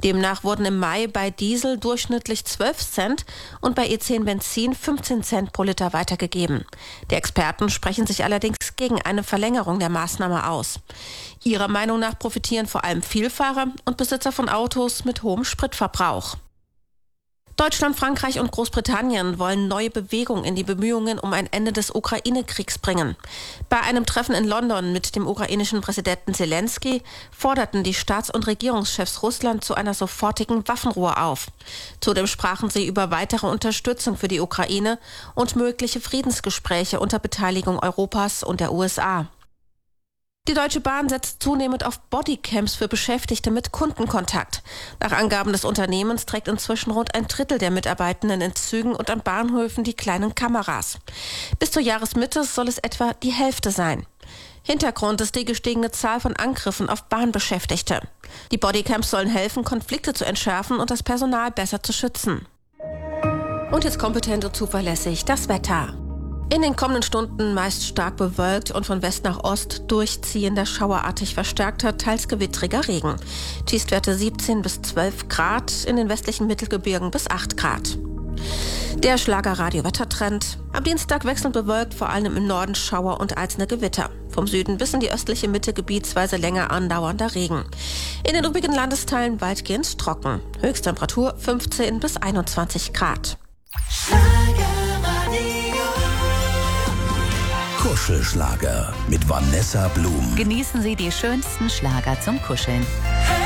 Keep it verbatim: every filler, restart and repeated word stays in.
Demnach wurden im Mai bei Diesel durchschnittlich zwölf Cent und bei E zehn Benzin fünfzehn Cent pro Liter weitergegeben. Die Experten sprechen sich allerdings gegen eine Verlängerung der Maßnahme aus. Ihrer Meinung nach profitieren vor allem Vielfahrer und Besitzer von Autos mit hohem Spritverbrauch. Deutschland, Frankreich und Großbritannien wollen neue Bewegung in die Bemühungen um ein Ende des Ukraine-Kriegs bringen. Bei einem Treffen in London mit dem ukrainischen Präsidenten Zelensky forderten die Staats- und Regierungschefs Russland zu einer sofortigen Waffenruhe auf. Zudem sprachen sie über weitere Unterstützung für die Ukraine und mögliche Friedensgespräche unter Beteiligung Europas und der U S A. Die Deutsche Bahn setzt zunehmend auf Bodycams für Beschäftigte mit Kundenkontakt. Nach Angaben des Unternehmens trägt inzwischen rund ein Drittel der Mitarbeitenden in Zügen und an Bahnhöfen die kleinen Kameras. Bis zur Jahresmitte soll es etwa die Hälfte sein. Hintergrund ist die gestiegene Zahl von Angriffen auf Bahnbeschäftigte. Die Bodycams sollen helfen, Konflikte zu entschärfen und das Personal besser zu schützen. Und jetzt kompetent und zuverlässig das Wetter. In den kommenden Stunden meist stark bewölkt und von West nach Ost durchziehender, schauerartig verstärkter, teils gewittriger Regen. Tiefstwerte siebzehn bis zwölf Grad, in den westlichen Mittelgebirgen bis acht Grad. Der Schlager-Radio-Wettertrend. Am Dienstag wechselnd bewölkt, vor allem im Norden Schauer und einzelne Gewitter. Vom Süden bis in die östliche Mitte gebietsweise länger andauernder Regen. In den übrigen Landesteilen weitgehend trocken. Höchsttemperatur fünfzehn bis einundzwanzig Grad. Kuschelschlager mit Vanessa Blum. Genießen Sie die schönsten Schlager zum Kuscheln.